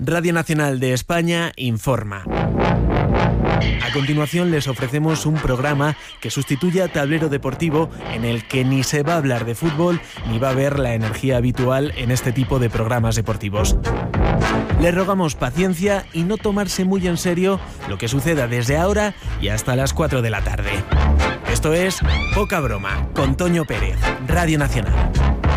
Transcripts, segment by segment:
Radio Nacional de España informa. A continuación les ofrecemos un programa que sustituye a Tablero Deportivo, en el que ni se va a hablar de fútbol ni va a haber la energía habitual en este tipo de programas deportivos. Les rogamos paciencia y no tomarse muy en serio lo que suceda desde ahora y hasta las 4 de la tarde. Esto es Poca Broma, con Toño Pérez, Radio Nacional.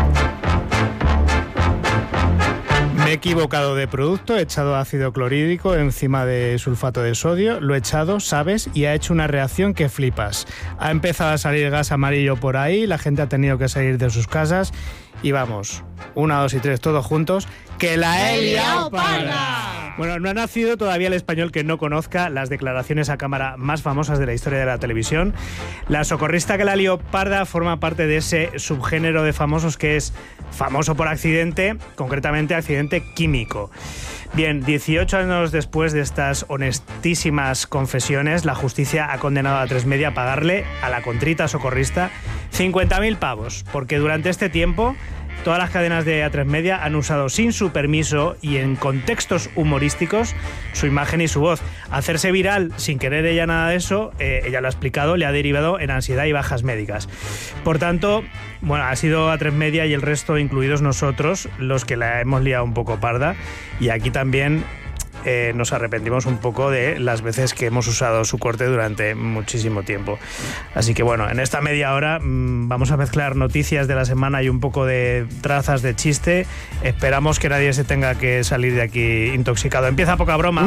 Me he equivocado de producto, he echado ácido clorhídrico encima de sulfato de sodio, lo he echado, sabes, y ha hecho una reacción que flipas. Ha empezado a salir gas amarillo por ahí, la gente ha tenido que salir de sus casas y vamos, 1, 2 y 3, todos juntos, ¡que la he liado parda! Bueno, no ha nacido todavía el español que no conozca las declaraciones a cámara más famosas de la historia de la televisión. La socorrista que la lió parda forma parte de ese subgénero de famosos que es famoso por accidente, concretamente accidente químico. Bien, 18 años después de estas honestísimas confesiones, la justicia ha condenado a Atresmedia a pagarle a la contrita socorrista 50.000 pavos, porque durante este tiempo todas las cadenas de Atresmedia han usado sin su permiso y en contextos humorísticos su imagen y su voz. Hacerse viral sin querer ella nada de eso, ella lo ha explicado, le ha derivado en ansiedad y bajas médicas. Por tanto, bueno, ha sido Atresmedia y el resto, incluidos nosotros, los que la hemos liado un poco parda, y aquí también nos arrepentimos un poco de las veces que hemos usado su corte durante muchísimo tiempo. Así que bueno, en esta media hora vamos a mezclar noticias de la semana y un poco de trazas de chiste. Esperamos que nadie se tenga que salir de aquí intoxicado. Empieza Poca Broma.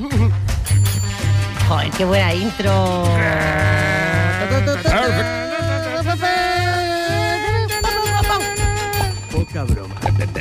Joder, qué buena intro. Poca Broma.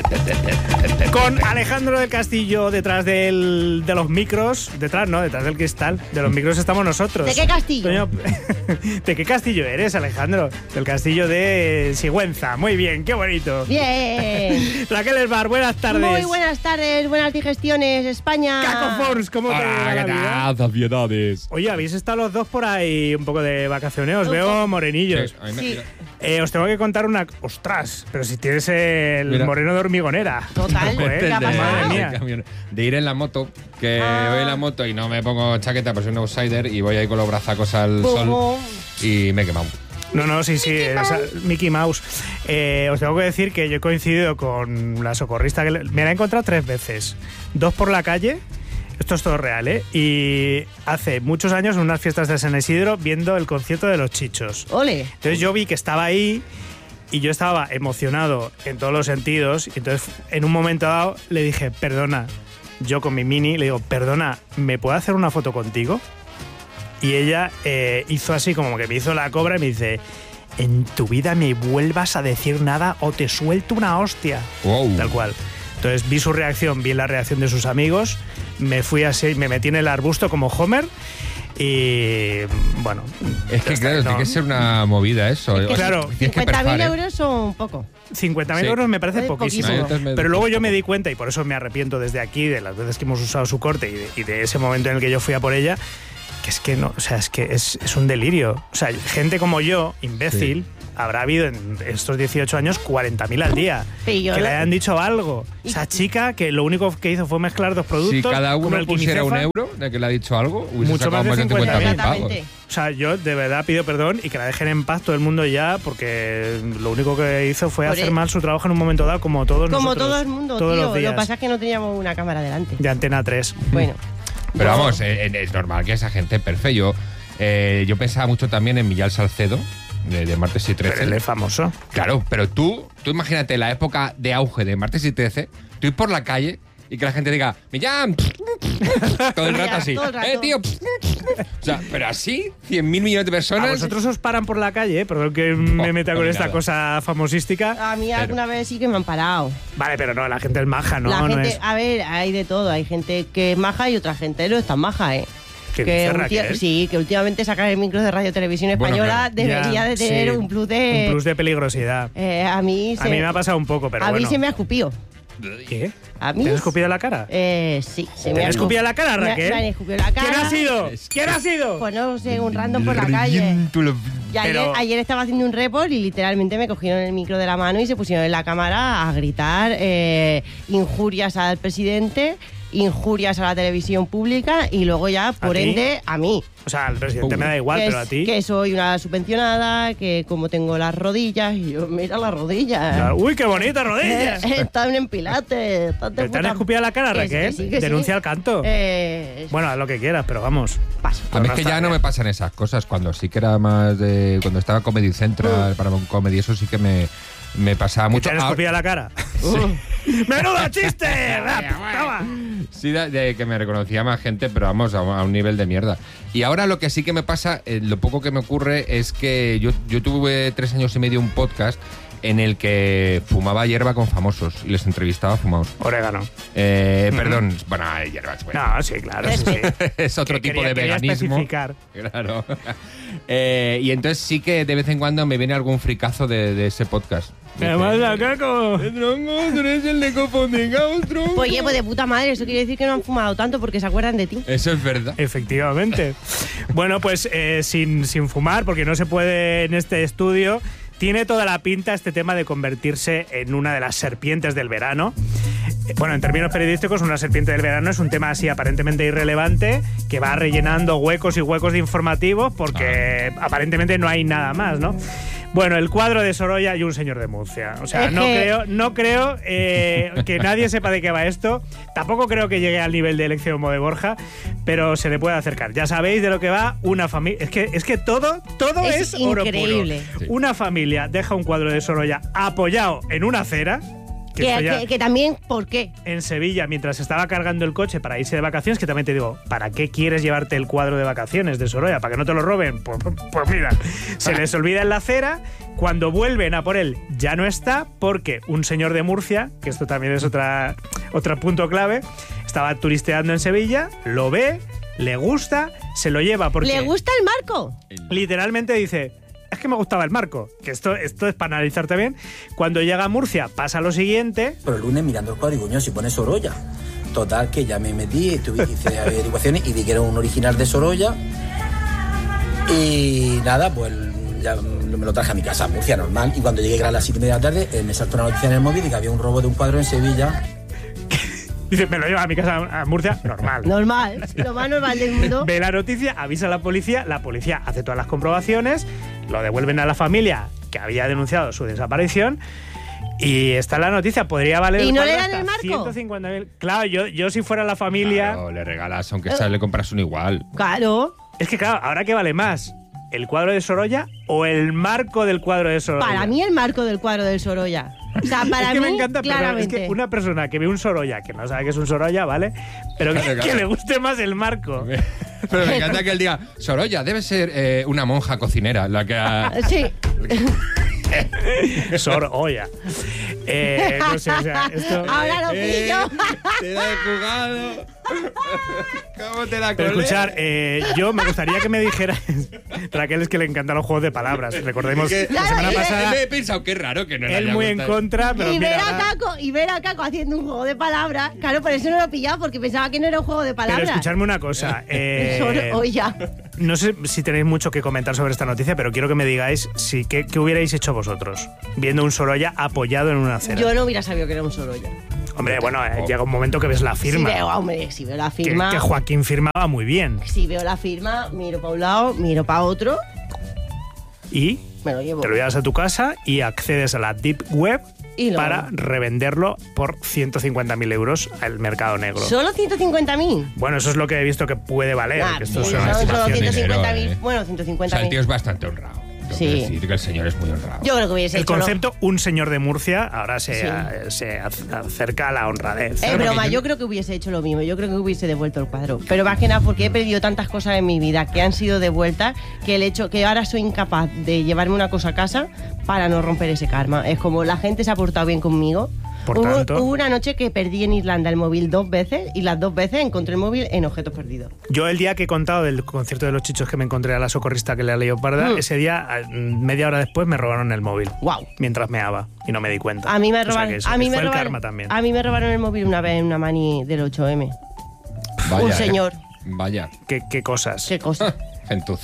Con Alejandro del Castillo detrás de los micros. Detrás del cristal. De los micros estamos nosotros. ¿De qué castillo? Toño, ¿de qué castillo eres, Alejandro? Del castillo de Sigüenza. Muy bien, qué bonito. Bien. Raquel Esbar, buenas tardes. Muy buenas tardes, buenas digestiones, España. Caco Forns, ¿cómo te va la vida? Saciedades. Oye, habéis estado los dos por ahí un poco de vacaciones. Os veo morenillos. Sí. Os tengo que contar una... ¡Ostras! Pero si tienes el moreno de hormigonera. Total. ¿Qué ha pasado? Madre mía. De ir en la moto, que voy en la moto y no me pongo chaqueta, pues soy un outsider y voy ahí con los brazacos al sol y me he quemado. No, sí, Mickey Mouse. Os tengo que decir que yo he coincidido con la socorrista, que me la he encontrado 3 veces. 2 por la calle. Esto es todo real, ¿eh? Y hace muchos años, en unas fiestas de San Isidro, viendo el concierto de Los Chichos. ¡Ole! Entonces yo vi que estaba ahí y yo estaba emocionado en todos los sentidos. Y entonces, en un momento dado, le dije, perdona, yo con mi mini, le digo, perdona, ¿me puedo hacer una foto contigo? Y ella hizo así, como que me hizo la cobra y me dice, en tu vida me vuelvas a decir nada o te suelto una hostia. Wow. Tal cual. Entonces vi su reacción, vi la reacción de sus amigos, me fui así, me metí en el arbusto como Homer y bueno. Es que claro, tiene que ser una movida eso. Es que claro, 50.000 euros son poco. 50.000 euros me parece poquísimo. poquísimo. Pero luego yo me di cuenta, y por eso me arrepiento desde aquí de las veces que hemos usado su corte y de ese momento en el que yo fui a por ella, que es que no, o sea, es que es un delirio. O sea, gente como yo, imbécil, habrá habido en estos 18 años 40.000 al día. Que le hayan dicho algo. Esa chica que lo único que hizo fue mezclar 2 productos. Si cada uno el pusiera quimicefa, €1 de que le ha dicho algo, hubiese mucho sacado más de 50.000 pavos. O sea, yo de verdad pido perdón y que la dejen en paz todo el mundo ya, porque lo único que hizo fue hacer mal su trabajo en un momento dado, como todos nosotros. Como todo el mundo, todos tío. los días. Lo que pasa es que no teníamos una cámara delante. De Antena 3. Bueno. Pero vamos, es normal que esa gente perfecto. Yo pensaba mucho también en Millán Salcedo, de Martes y 13. Pero él es famoso. Claro, pero tú imagínate la época de auge de Martes y 13, tú ir por la calle y que la gente diga, Millán, todo el rato así. Todo el rato. Tío. O sea, pero así, 100.000 millones de personas. A vosotros os paran por la calle, perdón que me meta con esta cosa famosística. A mí alguna vez sí que me han parado. Vale, pero no, la gente es maja, ¿no? La No gente, es... a ver, hay de todo. Hay gente que es maja y otra gente no es tan maja, ¿eh? ¿Qué dice, Raquel? Sí, que últimamente sacar el micro de Radio Televisión Española debería de tener un plus de peligrosidad. A mí me ha pasado un poco, pero bueno. A mí se me ha escupido. ¿Qué? ¿A mí? ¿Te has escupido la cara? Sí. ¿Te has escupido la cara, Raquel? Me han escupido la cara. ¿Quién ha sido? ¿Quién ha sido? Pues no sé, un random por la calle. Y ayer estaba haciendo un report y literalmente me cogieron el micro de la mano y se pusieron en la cámara a gritar injurias al presidente injurias a la televisión pública y luego ya, por ende, a mí. O sea, al presidente me da igual, pero a ti... Que soy una subvencionada, que como tengo las rodillas, y yo, mira las rodillas. ¡Uy, qué bonitas rodillas! Están en pilates. ¿Te han escupido a la cara, Raquel? Sí, Denuncia sí. al canto. Bueno, haz lo que quieras, pero vamos. Paso. A mí es que ya no me pasan esas cosas. Cuando sí que era más de... Cuando estaba Comedy Central, para un comedy, eso sí que me pasaba mucho. ¿Te han escupido a la cara? ¡Menudo chiste! Toma. Sí, de que me reconocía más gente, pero vamos, a un nivel de mierda. Y ahora lo que sí que me pasa, lo poco que me ocurre es que yo tuve 3 años y medio un podcast en el que fumaba hierba con famosos y les entrevistaba fumados. Orégano. Perdón, bueno, hierbas. Bueno. No, sí, claro, sí. Es otro tipo de veganismo. Especificar. Claro. Y entonces sí que de vez en cuando me viene algún fricazo de ese podcast. ¿Qué pasa, Caco? Tronco, tú eres el de Copondingao, tronco. Oye, pues de puta madre, eso quiere decir que no han fumado tanto porque se acuerdan de ti. Eso es verdad. Efectivamente. Bueno, pues sin fumar, porque no se puede en este estudio, tiene toda la pinta este tema de convertirse en una de las serpientes del verano. Bueno, en términos periodísticos, una serpiente del verano es un tema así aparentemente irrelevante que va rellenando huecos y huecos de informativos porque aparentemente no hay nada más, ¿no? Bueno, el cuadro de Sorolla y un señor de Murcia. O sea, no creo que nadie sepa de qué va esto. Tampoco creo que llegue al nivel de Elección de Borja, pero se le puede acercar. Ya sabéis de lo que va una familia. Es que todo es oro increíble. puro. Sí. Una familia deja un cuadro de Sorolla apoyado en una acera. Que también, ¿por qué? En Sevilla, mientras estaba cargando el coche para irse de vacaciones, que también te digo, ¿para qué quieres llevarte el cuadro de vacaciones de Sorolla? ¿Para que no te lo roben? Pues mira, se les olvida en la acera, cuando vuelven a por él ya no está, porque un señor de Murcia, que esto también es otro punto clave, estaba turisteando en Sevilla, lo ve, le gusta, se lo lleva porque... ¿Le gusta el marco? Literalmente dice... Es que me gustaba el marco, que esto es para analizarte bien. Cuando llega a Murcia pasa lo siguiente. Pero el lunes mirando el cuadro, si pone Sorolla. Total, que ya me metí, hice averiguaciones y vi que era un original de Sorolla. Y nada, pues ya me lo traje a mi casa, a Murcia, normal. Y cuando llegué a las 7:30 de la tarde, me saltó una noticia en el móvil de que había un robo de un cuadro en Sevilla. Dice, me lo llevo a mi casa a Murcia, normal. Normal, lo más normal del mundo. Ve la noticia, avisa a la policía hace todas las comprobaciones, lo devuelven a la familia que había denunciado su desaparición y está la noticia, podría valer... ¿Y no le dan el marco? 150.000. Claro, yo si fuera la familia... Claro, le regalas, aunque sea, le compras un igual. Claro. Es que claro, ¿ahora qué vale más? ¿El cuadro de Sorolla o el marco del cuadro de Sorolla? Para mí el marco del cuadro del Sorolla. O sea, para es que mí, me encanta, claramente. Pero es que una persona que ve un Sorolla, que no sabe que es un Sorolla, ¿vale? Pero que le guste más el marco. Pero me encanta que él diga, Sorolla, debe ser una monja cocinera la que ha... Sí. Sorolla. No sé, o sea, esto... Ahora lo pillo. Te la he jugado. ¿Cómo te la colé? Pero escuchar, yo me gustaría que me dijeras... Raquel es que le encantan los juegos de palabras. Recordemos que la semana pasada... Me he pensado, qué raro que no le él haya muy gustado. en contra, pero y mira... ver a Caco haciendo un juego de palabras. Claro, por eso no lo he pillado, porque pensaba que no era un juego de palabras. Pero escuchadme una cosa. Sorolla. No sé si tenéis mucho que comentar sobre esta noticia, pero quiero que me digáis qué hubierais hecho vosotros viendo un Sorolla apoyado en una acera. Yo no hubiera sabido que era un Sorolla. Hombre, bueno, llega un momento que ves la firma. Si veo la firma... Que Joaquín firmaba muy bien. Si veo la firma, miro para un lado, miro para otro... Y me lo llevo. Te lo llevas a tu casa y accedes a la Deep Web para revenderlo por 150.000 euros al mercado negro. ¿Solo 150.000? Bueno, eso es lo que he visto que puede valer. Que esto son solo 150.000. Bueno, 150.000. O sea, el tío es bastante honrado. Sí. Decir que el señor es muy honrado. Yo creo que hubiese el hecho concepto un señor de Murcia ahora se acerca a la honradez. Es broma, yo creo que hubiese hecho lo mismo. Yo creo que hubiese devuelto el cuadro. Pero más que nada porque he perdido tantas cosas en mi vida que han sido devueltas que el hecho que ahora soy incapaz de llevarme una cosa a casa para no romper ese karma. Es como la gente se ha portado bien conmigo. Hubo una noche que perdí en Irlanda el móvil 2 veces y las 2 veces encontré el móvil en objetos perdidos. Yo el día que he contado del concierto de los Chichos que me encontré a la socorrista que le ha leído parda, ese día, media hora después, me robaron el móvil. Wow. Mientras meaba y no me di cuenta. A mí me robaron, el karma también. A mí me robaron el móvil una vez en una mani del 8M. Vaya, un señor. Vaya. ¿Qué cosas? ¿Qué cosas? Gentuza.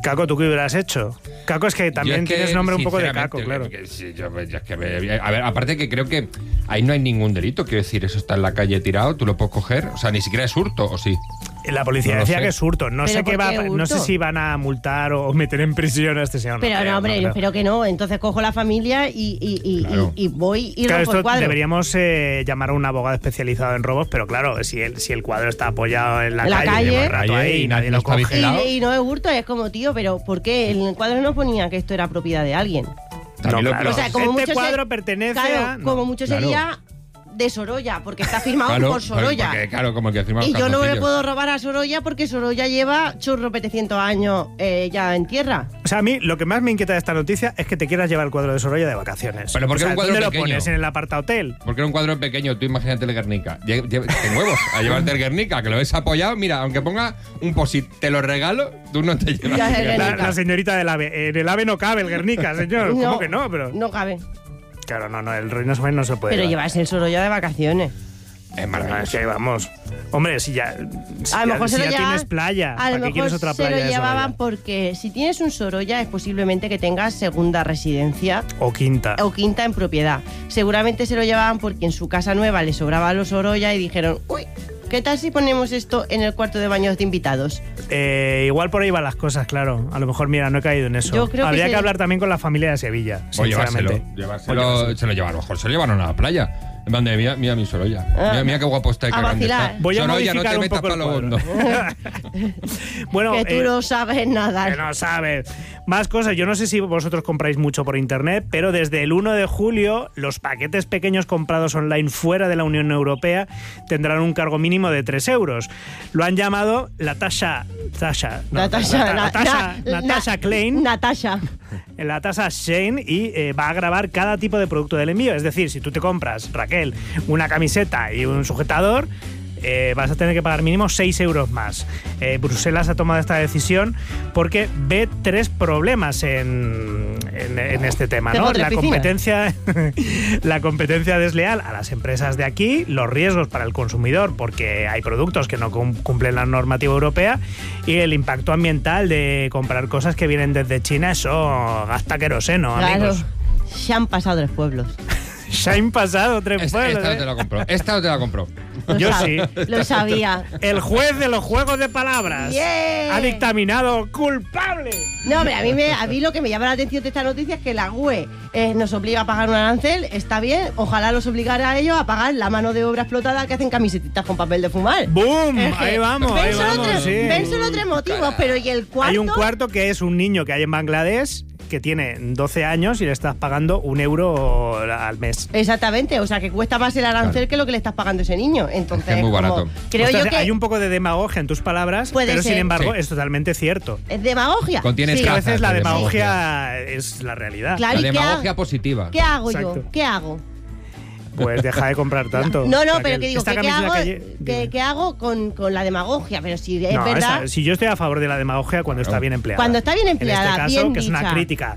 Caco, ¿tú qué hubieras hecho? Caco es que también tienes nombre un poco de Caco, claro. A ver, aparte que creo que ahí no hay ningún delito, quiero decir, eso está en la calle tirado, tú lo puedes coger, o sea, ni siquiera es hurto, ¿o sí? La policía No lo decía sé. que es hurto. No sé no sé si van a multar o meter en prisión a este señor. Pero no, hombre, yo espero que no. Entonces cojo la familia Claro. y voy y Claro, rompo el esto cuadro. deberíamos llamar a un abogado especializado en robos, pero claro, si el cuadro está apoyado en la En la calle, calle. lleva un rato ahí y nadie lo está coge. vigilado. Y no es hurto, es como, tío, pero ¿por qué? En el cuadro no ponía que esto era propiedad de alguien. También No, lo- claro. O sea, como Este mucho cuadro pertenece claro, a... no. como mucho claro. sería de Sorolla, porque está firmado Claro, por Sorolla. porque, claro, como el que firma los Y yo no le calzoncillos. puedo robar a Sorolla porque Sorolla lleva churro 700 años ya en tierra. O sea, a mí lo que más me inquieta de esta noticia es que te quieras llevar el cuadro de Sorolla de vacaciones. Pero ¿por qué O sea, un cuadro ¿dónde pequeño? lo pones? ¿En el apartahotel? Porque era un cuadro pequeño, tú imagínate el Guernica. Ten huevos a llevarte el Guernica, que lo ves apoyado. Mira, aunque ponga un posit, te lo regalo, tú no te llevas. Ya, el el Guernica. La señorita del AVE. En el AVE no cabe el Guernica, señor. ¿Cómo que no? Pero No cabe. claro, no, el Reina Sofía no se puede. Pero llevar. llevas el Sorolla de vacaciones. Es Es maravilloso. que vamos. Hombre, si ya, A lo mejor si se lo ya llevaban- tienes playa, A ¿para lo qué mejor quieres otra se playa lo de llevaban Sorolla? porque si tienes un Sorolla es posiblemente que tengas segunda residencia O quinta. o quinta en propiedad. Seguramente se lo llevaban porque en su casa nueva le sobraba los Sorolla y dijeron, uy, ¿qué tal si ponemos esto en el cuarto de baños de invitados? Igual por ahí van las cosas, claro. A lo mejor, mira, no he caído en eso. Yo creo que Habría que, se- hablar también con la familia de Sevilla, O llevárselo. sinceramente. Se lo llevaron, a lo mejor se lo llevaron a la playa. En plan de, mira mi Sorolla. Mira qué guapo está y A qué grande vacilar. está. Voy a Sorolla, no modificar te un metas poco el palo hondo. Bueno, que tú no sabes nada. que no sabes. Más cosas. Yo no sé si vosotros compráis mucho por internet, pero desde el 1 de julio los paquetes pequeños comprados online fuera de la Unión Europea tendrán un cargo mínimo de 3 euros. Lo han llamado la tasa Klein. Natasha. La tasa Shane y va a grabar cada tipo de producto del envío. Es decir, si tú te compras, Raquel, una camiseta y un sujetador, vas a tener que pagar mínimo 6 euros más. Bruselas ha tomado esta decisión porque ve 3 problemas en este tema, ¿no? La competencia, la competencia desleal a las empresas de aquí, los riesgos para el consumidor porque hay productos que no cumplen la normativa europea y el impacto ambiental de comprar cosas que vienen desde China. Eso gasta queroseno, Claro. amigos. Se han pasado 3 pueblos. Se han pasado 3 Esta pueblos. no te la compró. Esta no te la compró. Yo sí. Lo sabía. El juez de los juegos de palabras Yeah. ha dictaminado culpable. No, hombre, a mí lo que me llama la atención de esta noticia es que la UE nos obliga a pagar un arancel, está bien, ojalá los obligara a ellos a pagar la mano de obra explotada que hacen camisetitas con papel de fumar. ¡Boom! Es que Ahí vamos, ahí vamos. Sí. ven solo 3 motivos, pero ¿y el cuarto? Hay un cuarto que es un niño que hay en Bangladesh que tiene 12 años y le estás pagando 1 euro al mes. Exactamente, o sea que cuesta más el arancel que lo que le estás pagando a ese niño. Entonces, Es que es muy como- barato. Creo Ostras, yo que hay un poco de demagogia en tus palabras, Puede pero ser. sin embargo Sí. es totalmente cierto. es demagogia. Contiene Es que a trazas veces la de demagogia es la realidad. Claro. La ¿y qué demagogia hago? positiva. ¿Qué hago Exacto. yo? ¿Qué hago? Pues deja de comprar tanto. No, Raquel. pero que digo, Esta ¿qué camiseta hago, dime. ¿qué hago con la demagogia? Pero si es No, verdad... si yo estoy a favor de la demagogia cuando está bien empleada. Cuando está bien empleada, En este caso, bien que es una dicha. crítica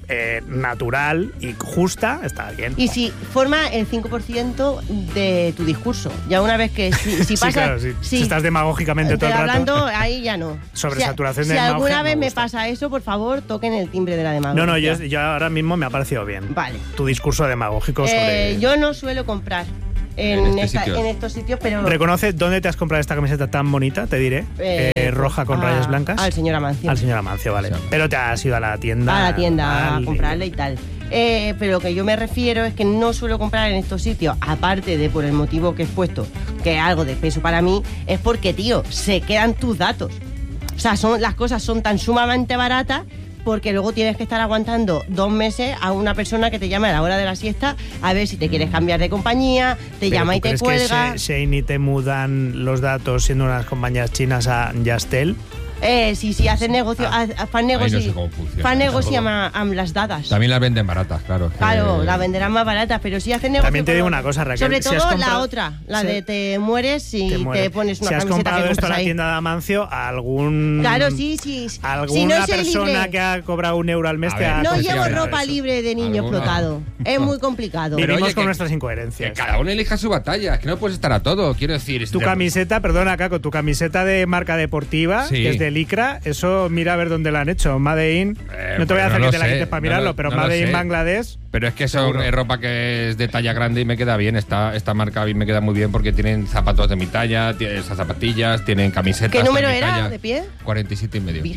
natural y justa, está bien. Y si forma el 5% de tu discurso. Ya una vez que si Sí, pasa... claro, si estás demagógicamente todo el rato. hablando, ahí ya no. Sobresaturación Si de demagogia alguna me vez me gusta. pasa eso, por favor, toquen el timbre de la demagogia. No, yo ahora mismo me ha parecido bien. Vale. Tu discurso demagógico sobre... Yo no suelo comprar En estos sitios, pero... Reconoce dónde te has comprado esta camiseta tan bonita, te diré. Roja con rayas blancas. Al señor Amancio. Al señor Amancio, vale. Sí. Pero te has ido a la tienda. A la tienda a vale. comprarle y tal. Pero lo que yo me refiero es que no suelo comprar en estos sitios, aparte de por el motivo que he expuesto, que es algo de peso para mí, es porque, tío, se quedan tus datos. O sea, las cosas son tan sumamente baratas porque luego tienes que estar aguantando 2 meses a una persona que te llama a la hora de la siesta a ver si te quieres cambiar de compañía, te Pero llama ¿tú y te crees cuelga. que Shein y Temu dan los datos siendo unas compañías chinas a Yastel? Sí, hacen negocio, fan negocio, Ahí no sé cómo funciona, fan negocio tampoco. amb las dadas. También las venden baratas, claro. Claro, la venderán más baratas, pero sí hacen negocio. También te con digo otro. una cosa, Raquel, Sobre si todo has comprado- la otra, la si- de te mueres si te, mueres. pones una si has camiseta comprado que esto en compras la ahí. tienda de Amancio, algún... Claro, sí. Si Alguna no soy persona libre, que ha cobrado 1 euro al mes A te ver, ha no pues sí, llevo a ver, ropa eso. libre de niño Alguna. explotado. Es muy complicado. Pero Vivimos oye, con que- nuestras Que incoherencias. cada uno elija su batalla, es que no puedes estar a todo. Quiero decir, Tu camiseta, perdona, Caco, tu camiseta de marca deportiva, Sí. que es de licra, eso mira a ver dónde la han hecho. Made in, no te voy a hacer que te la quites para mirarlo, pero Made in Bangladesh. Pero es que eso es ropa que es de talla grande y me queda bien. Esta marca a mí me queda muy bien porque tienen zapatos de mi talla, tienen esas zapatillas, tienen camisetas. ¿Qué número de mi era talla. de pie? 47,5.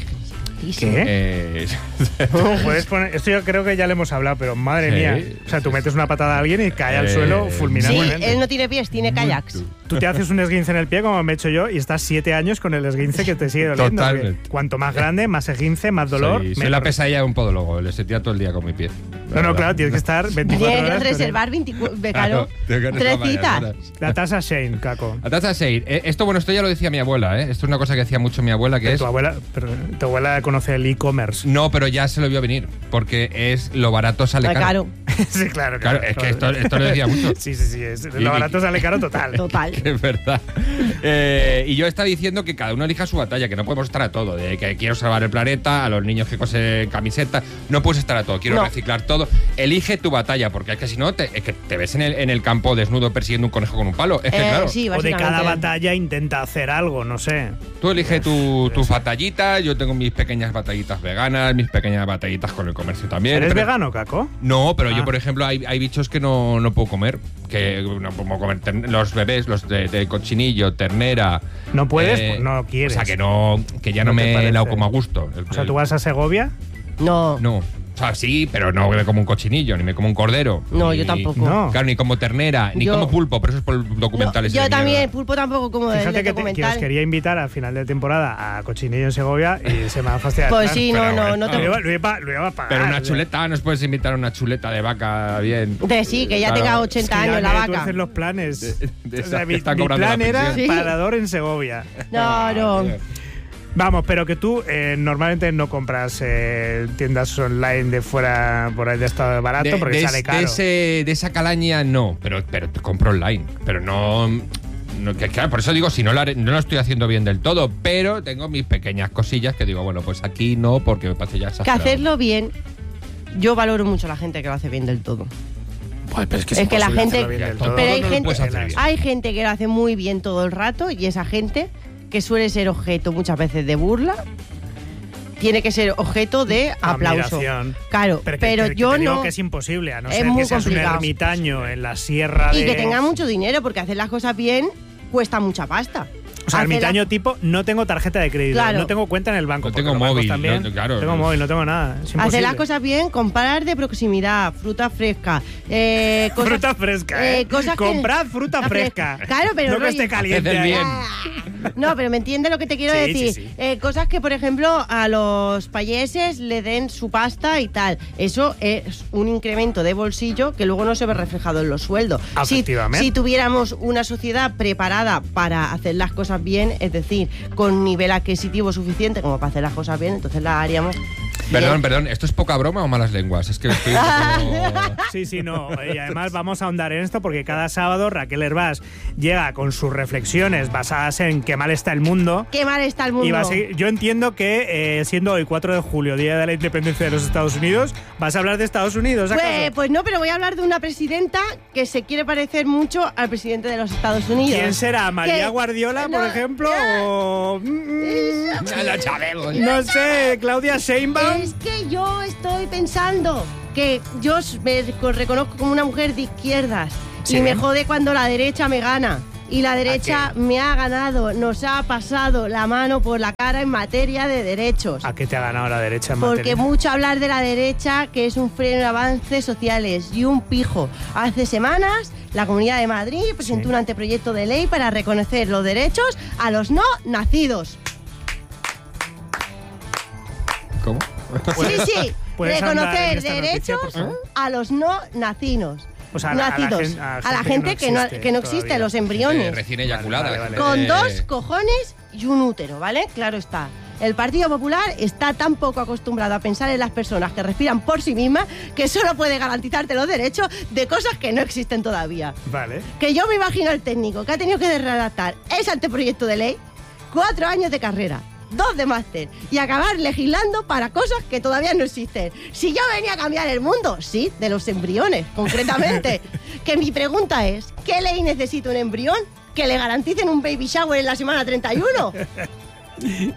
¿Qué? Puedes poner, esto yo creo que ya le hemos hablado, pero madre mía. O sea, tú metes una patada a alguien y cae al suelo Sí, fulminantemente. él no tiene pies, tiene kayaks. Tú te haces un esguince en el pie como me he hecho yo y estás 7 años con el esguince que te sigue doliendo. Totalmente. Cuanto más grande, más esguince, más dolor. Soy la pesadilla de un podólogo, le setía todo el día con mi pie. No, claro, tienes que estar 24 Tienes horas. que reservar 24, Claro, tengo que 3 reservar citas. varias horas. La tasa Shane, Caco. La taza 6. Esto lo decía mi abuela, ¿eh? Esto es una cosa que hacía mucho mi abuela, que es... Tu abuela conoce el e-commerce. No, pero ya se lo vio venir, porque es lo barato sale caro. Sí, claro. Claro, es que esto lo decía mucho. Sí, lo barato sale caro total. Total. Es verdad. Y yo estaba diciendo que cada uno elija su batalla, que no podemos estar a todo. De que quiero salvar el planeta, a los niños que cosen camisetas. No puedes estar a todo, quiero reciclar todo. Elige tu batalla, porque es que si no, es que te ves en el campo desnudo persiguiendo un conejo con un palo. Es que claro. Sí, O de cada básicamente. batalla intenta hacer algo, no sé. Tú elige tus batallitas, yo tengo mis pequeñas batallitas veganas, mis pequeñas batallitas con el comercio también. ¿Eres pero- vegano, Caco? No, pero yo, Ah. por ejemplo, hay bichos que no puedo comer. Que no puedo comer los bebés, los de cochinillo, ternera. No puedes, pues no quieres. O sea, que ya no ¿No te me parece? la como a gusto. O sea, tú vas a Segovia. No. No. O sea, sí, pero no me como un cochinillo, ni me como un cordero. No, ni- yo tampoco. No. Claro, ni como ternera, ni Yo- como pulpo, pero eso es por documentales. yo de también, mierda. pulpo tampoco como del Fíjate que os documental. quería invitar al final de temporada a Cochinillo en Segovia y se me ha fastidiado. Pues sí, Pero no bueno. te... Lo iba a pagar. Pero una chuleta, nos puedes invitar a una chuleta de vaca bien. Sí, que ya Claro. tenga Es 80 que ya años la tú vaca. haces los planes. de O sea, esa mi que está cobrando plan la era pensión. Sí. parador en Segovia. No. Vamos, pero que tú normalmente no compras tiendas online de fuera, por ahí de estado barato, porque sale caro. De esa calaña no, pero te compro online. Pero no que, claro, por eso digo, si no lo estoy haciendo bien del todo, pero tengo mis pequeñas cosillas que digo, bueno, pues aquí no, porque me parece ya Que exagerado. hacerlo bien, yo valoro mucho a la gente que lo hace bien del todo. Pues, pero es que Es que la imposible gente... hacerlo bien del todo. Pero hay No lo gente, puedes hacer bien. hay gente que lo hace muy bien todo el rato y esa gente que suele ser objeto muchas veces de burla, tiene que ser objeto de aplauso. Admiración. Claro, pero que yo te digo no... que es imposible, a no Es ser muy que seas complicado. un ermitaño en la sierra Y de... que tenga mucho dinero, porque hacer las cosas bien cuesta mucha pasta. O sea, Hacer ermitaño tipo, no tengo tarjeta de crédito, Claro. no tengo cuenta en el banco. No porque tengo los bancos móvil, también. no, claro. Tengo móvil, no tengo nada. Es Hacer imposible. las cosas bien, comprar de proximidad, fruta fresca, cosas, Fruta fresca, ¿eh? cosas que- Comprad fruta la fresca. Claro, pero no que rollo- esté caliente. Haced el ahí. bien. No, pero me entiende lo que te quiero Sí, decir. sí. Cosas que, por ejemplo, a los payeses le den su pasta y tal. Eso es un incremento de bolsillo que luego no se ve reflejado en los sueldos. Efectivamente. Si tuviéramos una sociedad preparada para hacer las cosas bien, es decir, con nivel adquisitivo suficiente como para hacer las cosas bien, entonces las haríamos. Perdón, ¿esto es poca broma o malas lenguas? Es que estoy un poco... Sí, no. Y además vamos a ahondar en esto porque cada sábado Raquel Hervás llega con sus reflexiones basadas en qué mal está el mundo. Qué mal está el mundo. Y va a seguir- yo entiendo que siendo hoy 4 de julio, Día de la Independencia de los Estados Unidos, vas a hablar de Estados Unidos, ¿acaso? Pues no, pero voy a hablar de una presidenta que se quiere parecer mucho al presidente de los Estados Unidos. ¿Quién será? ¿María Que- Guardiola, no, por ejemplo? ¿O Ya lo sabemos. no sé, Claudia Sheinbaum? Es que yo estoy pensando que yo me reconozco como una mujer de izquierdas Sí. y me jode cuando la derecha me gana. Y la derecha me ha ganado, nos ha pasado la mano por la cara en materia de derechos. ¿A qué te ha ganado la derecha en Porque materia? mucho hablar de la derecha, que es un freno de avances sociales y un pijo. Hace semanas, la Comunidad de Madrid presentó Sí. un anteproyecto de ley para reconocer los derechos a los no nacidos. ¿Cómo? Sí, ¿Puedes ahondar en reconocer esta noticia, derechos por favor? a los no nacidos. O sea, a la nacidos. a la gente que no existe, todavía. los embriones. Recién eyaculada. Vale, vale. Con 2 cojones y un útero, ¿vale? Claro está. El Partido Popular está tan poco acostumbrado a pensar en las personas que respiran por sí mismas que solo puede garantizarte los derechos de cosas que no existen todavía. Vale. Que yo me imagino al técnico que ha tenido que redactar ese anteproyecto de ley, 4 años de carrera, 2 de máster y acabar legislando para cosas que todavía no existen. Si yo venía a cambiar el mundo, sí, de los embriones, concretamente. Que mi pregunta es, ¿qué ley necesita un embrión? ¿Que le garanticen un baby shower en la semana 31?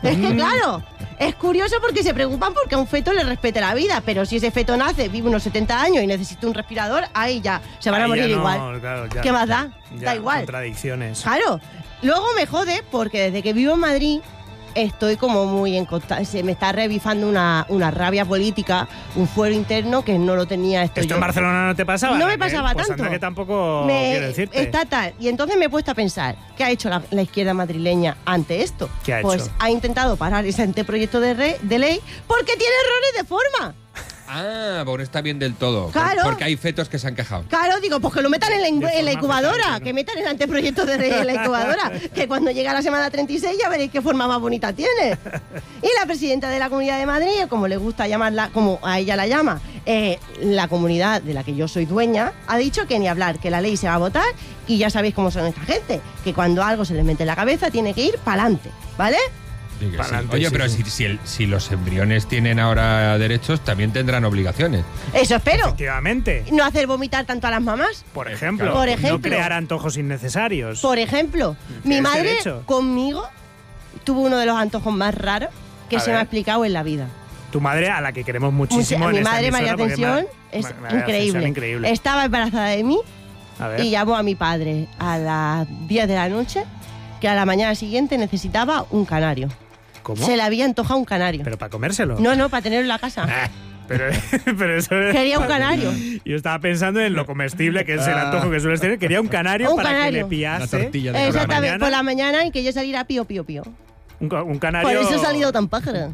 Es que claro, es curioso porque se preocupan porque a un feto le respete la vida, pero si ese feto nace, vive unos 70 años y necesita un respirador, ahí ya se van a morir igual. Claro, ya, ¿Qué más da? ya, Da igual. Contradicciones. Claro. Luego me jode porque desde que vivo en Madrid estoy como muy en constante. Se me está revifando una rabia política, un fuero interno que no lo tenía ¿Esto yo. en Barcelona no te pasaba? No me Raquel? pasaba Pues tanto. Anda que tampoco quiero decirte. Está tal. Y entonces me he puesto a pensar, ¿qué ha hecho la izquierda madrileña ante esto? ¿Qué ha Pues hecho? ha intentado parar ese anteproyecto de ley porque tiene errores de forma. Ah, pues no está bien del todo. Claro. Porque hay fetos que se han quejado. Claro, digo, pues que lo metan en la forma incubadora, fetal, ¿no? que metan el anteproyecto de ley en la incubadora, que cuando llegue a la semana 36 ya veréis qué forma más bonita tiene. Y la presidenta de la Comunidad de Madrid, como le gusta llamarla, como a ella la llama, la comunidad de la que yo soy dueña, ha dicho que ni hablar, que la ley se va a votar y ya sabéis cómo son esta gente, que cuando algo se les mete en la cabeza tiene que ir para adelante, ¿vale? Sí que sí. Pa'lante, Oye, sí, pero sí. si los embriones tienen ahora derechos, también tendrán obligaciones. Eso espero. Efectivamente. No hacer vomitar tanto a las mamás. Por ejemplo, Por ejemplo. no crear antojos innecesarios. Por ejemplo, mi Tienes madre derecho. conmigo tuvo uno de los antojos más raros que A se me ver. ha explicado en la vida. Tu madre, a la que queremos muchísimo en Mi esta madre, María emisora, porque Ascensión, es María Ascensión, increíble. increíble. Estaba embarazada de mí A ver. y llamó a mi padre a las 10 de la noche que a la mañana siguiente necesitaba un canario. ¿Cómo? Se le había antojado un canario. ¿Pero para comérselo? No, para tenerlo en la casa. Pero eso Quería un canario. Yo estaba pensando en lo comestible que es el antojo que sueles tener. Quería un canario Un para que canario. le pillase. Una tortilla de Exactamente, por la mañana y que yo saliera pío, pío, pío. Un canario. Por eso he salido tan pájara.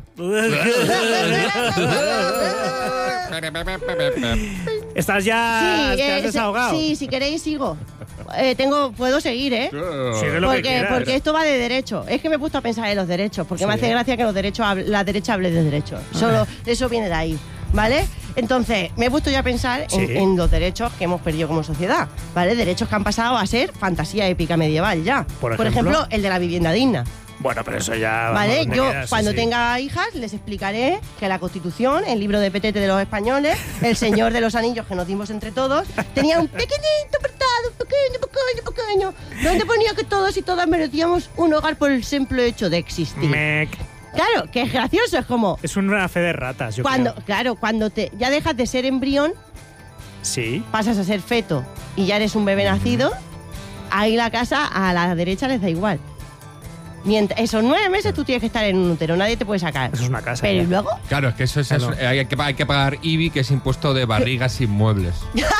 ¿Estás ya? ¿Te has desahogado? Sí, si queréis sigo. Puedo seguir, ¿eh? Sigue lo que quieras. Porque esto va de derecho. Es que me he puesto a pensar en los derechos, porque me Sí. hace gracia que la derecha hable de derechos. Solo eso viene de ahí, ¿vale? Entonces, me he puesto ya a pensar Sí. en los derechos que hemos perdido como sociedad, ¿vale? Derechos que han pasado a ser fantasía épica medieval ya. Por ejemplo, el de la vivienda digna. Bueno, pero eso ya. ¿Vale? vamos, ¿dónde Yo, quedas? cuando Sí. tenga hijas, les explicaré que la Constitución, el libro de petete de los españoles, el Señor de los Anillos que nos dimos entre todos, tenía un pequeñito apartado, pequeño, donde ponía que todos y todas merecíamos un hogar por el simple hecho de existir. Mec. Claro, que es gracioso, es como Es una fe de ratas, yo cuando, creo. claro, cuando ya dejas de ser embrión, Sí. pasas a ser feto y ya eres un bebé nacido, ahí la casa a la derecha les da igual. Mientras esos 9 meses tú tienes que estar en un útero, nadie te puede sacar. Eso es una casa. Pero ya. ¿y luego? Claro, es que eso es Claro. hay que pagar IBI, que es impuesto de barrigas inmuebles.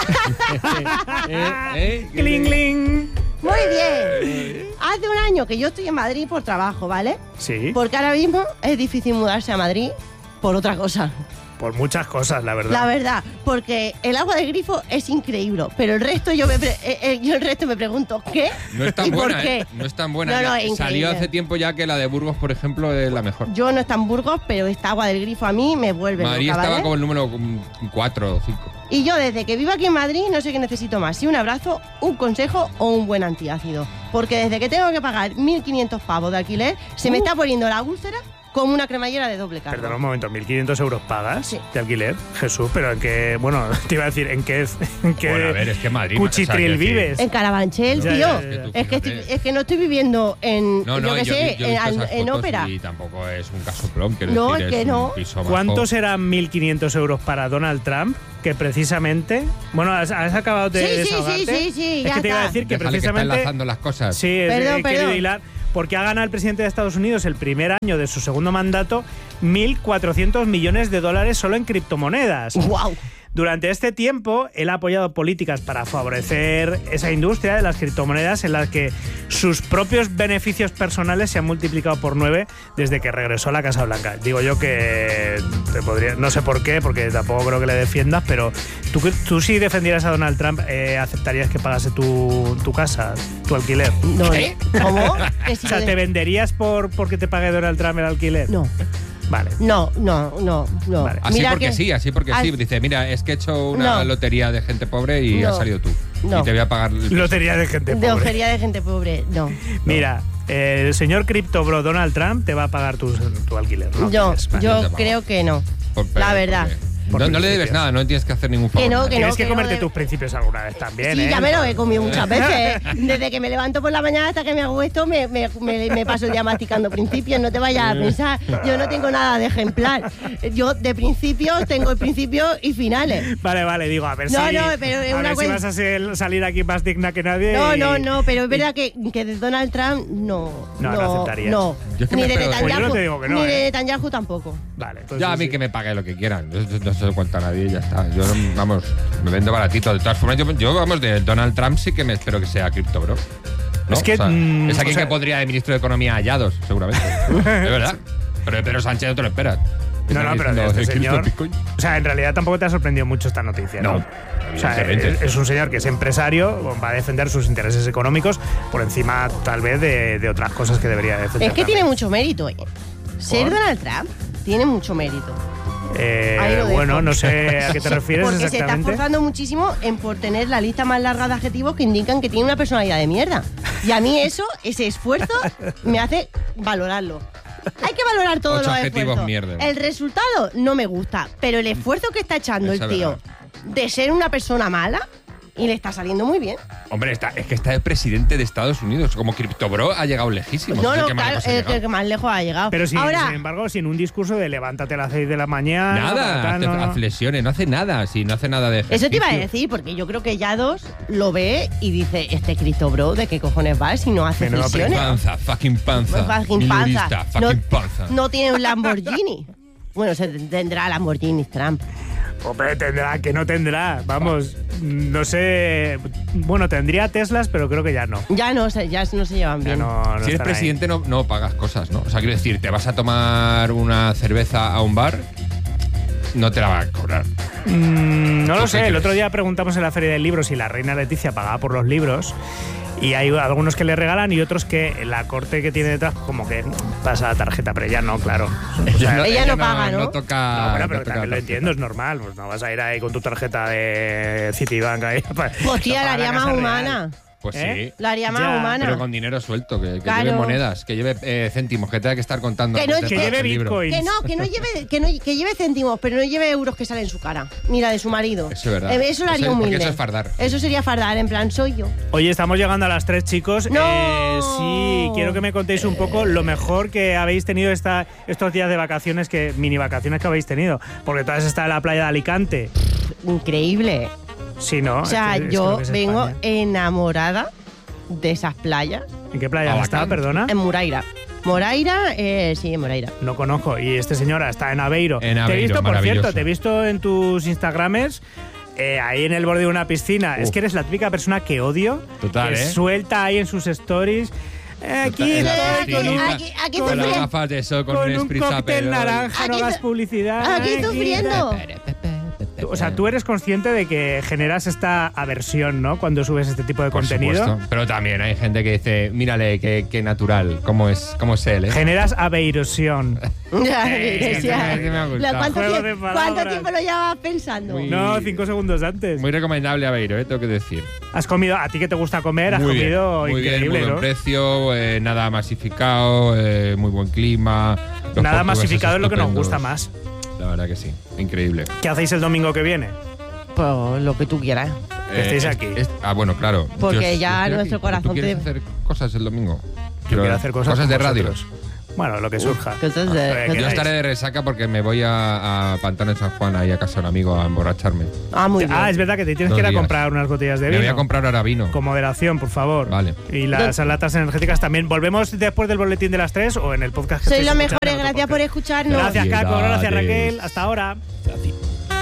¡Cling, cling! Muy bien. Hace un año que yo estoy en Madrid por trabajo, ¿vale? Sí. Porque ahora mismo es difícil mudarse a Madrid por otra cosa. Por muchas cosas, la verdad. La verdad, porque el agua del grifo es increíble, pero el resto yo el resto me pregunto, ¿qué? No es tan ¿Y por buena, qué? ¿eh? No es tan buena. No, es Salió increíble. hace tiempo ya que la de Burgos, por ejemplo, es la mejor. Yo no está en Burgos, pero esta agua del grifo a mí me vuelve Madrid loca, estaba ¿vale? como el número 4 o 5. Y yo desde que vivo aquí en Madrid no sé qué necesito más, si un abrazo, un consejo o un buen antiácido. Porque desde que tengo que pagar 1.500 pavos de alquiler, se me está poniendo la úlcera como una cremallera de doble carga. Perdona un momento, 1.500 euros pagas Sí. de alquiler. Jesús, pero en qué. Bueno, te iba a decir, ¿en qué Bueno, a ver, es que Madrid... cuchitril o sea, quiero decir, vives? En Carabanchel, Ya, tío. ya, ya, ya. Es que Fíjate. es que no estoy viviendo en, No, yo qué yo sé, he visto esas en fotos ópera. y tampoco es un casoplón, quiero No, decir, es que un no. piso bajo. ¿Cuántos eran 1.500 euros para Donald Trump? Que precisamente. Bueno, has acabado de Sí, sí, desahogarte. sí, sí, Es ya que te iba a está. decir que Déjale que está precisamente. enlazando las cosas. Sí, Perdón, he querido perdón. hilar. Porque ha ganado el presidente de Estados Unidos el primer año de su segundo mandato 1.400 millones de dólares solo en criptomonedas. ¡Wow! Durante este tiempo, él ha apoyado políticas para favorecer esa industria de las criptomonedas en las que sus propios beneficios personales se han multiplicado por 9 desde que regresó a la Casa Blanca. Digo yo que te podría, no sé por qué, porque tampoco creo que le defiendas, pero tú si defendieras a Donald Trump, ¿aceptarías que pagase tu casa, tu alquiler? No, ¿cómo? Que si O sea, yo ¿te venderías porque te pague Donald Trump el alquiler? No, Vale. no. Vale. Así Mira porque que- sí, así porque sí. As- Dice, mira, es que he hecho una No. lotería de gente pobre y No. has salido tú. No. Y te voy a pagar... el- Lotería de gente De pobre. ojería de gente pobre, no. Mira, el señor CryptoBro Donald Trump te va a pagar tu alquiler, ¿no? Yo Pues, vale. yo te pago. creo que no. Por- La verdad. porque- por No le debes principios. nada, no tienes que hacer ningún favor. Que no, que Tienes que no comerte de- tus principios alguna vez también, Sí, ¿eh? ya me lo he comido muchas veces. Desde que me levanto por la mañana hasta que me hago esto, me paso el día masticando principios. No te vayas a pensar. Yo no tengo nada de ejemplar. Yo de principios tengo el principio y finales. Vale, digo, a ver No, si, no, pero es a una ver si cuen- vas a salir aquí más digna que nadie. No, pero es verdad que de Donald Trump no aceptarías. No. Yo es que Ni me de pego- Pues yo no te digo que no, ni de ¿eh? Netanyahu tampoco. Vale, entonces Ya a mí sí. que me pague lo que quieran. No se lo cuento a nadie y ya está. Yo, vamos, me vendo baratito. De todas formas, yo vamos, de Donald Trump sí que me espero que sea cripto, bro. ¿No? Es que, O sea, es o alguien sea- que podría de ministro de Economía hallados, seguramente. Es verdad. Pero de Pedro Sánchez no te lo esperas. No, pero de este señor. Bitcoin. O sea, en realidad tampoco te ha sorprendido mucho esta noticia, ¿no? No, O sea, evidentemente. es un señor que es empresario, va a defender sus intereses económicos por encima, tal vez, de otras cosas que debería defender. Es que tiene también. mucho mérito. Ser ¿Por? Donald Trump tiene mucho mérito. Ahí lo dejo. Bueno, no sé a qué te refieres Porque se está exactamente. esforzando muchísimo en por tener la lista más larga de adjetivos que indican que tiene una personalidad de mierda. Y a mí ese esfuerzo, me hace valorarlo. Hay que valorar todos 8 los adjetivos esfuerzos. mierda. El resultado no me gusta, pero el esfuerzo que está echando Esa el es tío verdad. de ser una persona mala y le está saliendo muy bien. Hombre, es que está el presidente de Estados Unidos. Como CryptoBro ha llegado lejísimo. No, Es el no, que más claro, lejos ha el llegado. que más lejos ha llegado. Pero Ahora, sin embargo, sin un discurso de levántate a las 6 de la mañana. Nada, hace flexiones, no hace nada. Sí, no hace nada de eso te iba a ejercicio. decir, porque yo creo que Yados lo ve y dice, este Cristo Bro, ¿de qué cojones va si no hace Menudo flexiones? Panza, fucking panza. Fucking Milurista, panza. fucking panza. No tiene un Lamborghini. Bueno, se tendrá Lamborghini Trump. Hombre, tendrá, que no tendrá. Vamos, no sé. Bueno, tendría Teslas, pero creo que ya no. Ya no se llevan Ya bien. no Si eres están ahí. presidente no pagas cosas, ¿no? O sea, quiero decir, te vas a tomar una cerveza a un bar, no te la van a cobrar. No ¿Tú lo qué sé. El crees? otro día preguntamos en la Feria del Libro si la reina Leticia pagaba por los libros. Y hay algunos que le regalan y otros que la corte que tiene detrás como que pasa la tarjeta, pero ella no, claro. O sea, Ella no paga, ¿no? No toca. no, pero no toca también lo tarjeta. entiendo, es normal. Pues no vas a ir ahí con tu tarjeta de Citibank ahí. Pues tía, la haría más humana. Pues ¿Eh? sí. La haría más Ya, humana. Pero con dinero suelto, que Claro. lleve monedas, que lleve céntimos, que tenga que estar contando. Que no- antes de que pagar lleve el libro. Bitcoin. Que lleve céntimos, pero no lleve euros que salen en su cara. Mira, de su marido. Eso es verdad. Eso lo haría Porque humilde. eso es fardar. Eso sería fardar, en plan, soy yo. Oye, estamos llegando a las 3, chicos. ¡No! Sí, quiero que me contéis un poco lo mejor que habéis tenido estos días de vacaciones, mini vacaciones que habéis tenido. Porque todas están en la playa de Alicante. Increíble. Sí, ¿no? O sea, Es que yo lo que es vengo España. enamorada de esas playas ¿En qué playa Alacant. está, perdona? en Moraira. Moraira, sí, en Moraira. No conozco. Y este señor está en Aveiro. En Te he Aveiro, visto, por maravilloso. cierto, te he visto en tus Instagrames. Ahí en el borde de una piscina. Es que eres la típica persona que odio. Total, que ¿eh? suelta ahí en sus stories. Aquí En la estoy piscinita, aquí con las sufriendo. gafas de sol, con con un un spritz cóctel Aperol. naranja, no Aquí hagas su- publicidad. Aquí sufriendo. O sea, tú eres consciente de que generas esta aversión, ¿no? Cuando subes este tipo de Por contenido. supuesto. Pero también hay gente que dice, mírale, qué natural, cómo es él, ¿eh? Generas aversión. Sí, sí, me ha gustado. ¿Cuánto Juego tiempo, de palabras. cuánto tiempo lo llevabas pensando? Muy- No, 5 segundos antes. Muy recomendable Aveiro, tengo que decir. Has comido, a ti que te gusta comer, has Muy bien, comido muy bien, increíble, muy buen ¿no? precio, nada masificado, muy buen clima. los Nada portugueses masificado es lo que nos estupendos. gusta más. La verdad que sí, increíble. ¿Qué hacéis el domingo que viene? Pues lo que tú quieras. Que estéis aquí. Bueno, claro. Porque ya estoy nuestro aquí. corazón ¿Tú quieres te- hacer cosas el domingo? Yo quiero hacer cosas de con radio. vosotros. Bueno, lo que surja. Cosas de- Lo que Yo queráis. estaré de resaca porque me voy a Pantano de San Juan, ahí a casa de un amigo, a emborracharme. Muy bien. Es verdad que te tienes 2 que ir a días. comprar unas botellas de Me vino. voy a comprar ahora vino. Con moderación, por favor. Vale. Y las latas energéticas también. ¿Volvemos después del boletín de las 3 o en el podcast que Sois estéis los escuchando mejores, en otro gracias por podcast? escucharnos. Gracias, Caco. Gracias, Felicidades. Raquel. Hasta ahora.